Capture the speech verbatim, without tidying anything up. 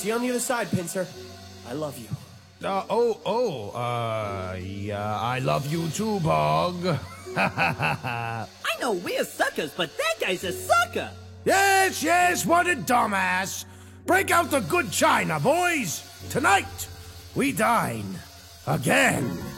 See you on the other side, Pinsir. I love you. Uh, oh, oh, uh, yeah, I love you too, Bog. I know we're suckers, but that guy's a sucker! Yes, yes, what a dumbass. Break out the good china, boys. Tonight, we dine again.